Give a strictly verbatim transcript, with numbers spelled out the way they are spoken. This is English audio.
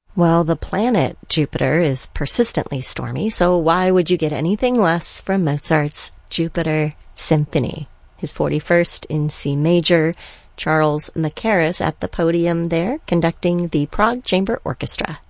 Well, the planet Jupiter is persistently stormy, so why would you get anything less from Mozart's Jupiter Symphony, his forty-first in C major. Charles Mackerras at the podium there, conducting the Prague Chamber Orchestra.